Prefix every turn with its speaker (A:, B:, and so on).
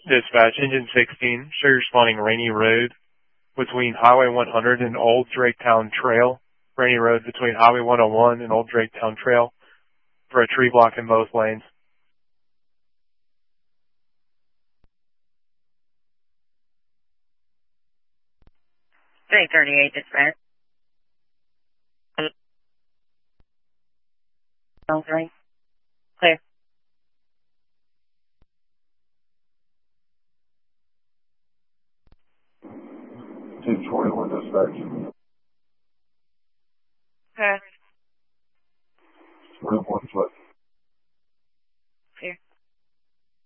A: Dispatch, Engine 16, show you're responding Rainy Road between Highway 100 and Old Draketown Trail. Rainy Road between Highway 101 and Old Draketown Trail for a tree block in both lanes.
B: 338 dispatch. 3. Clear.
C: 221 dispatch.
B: Okay.
C: 21 foot.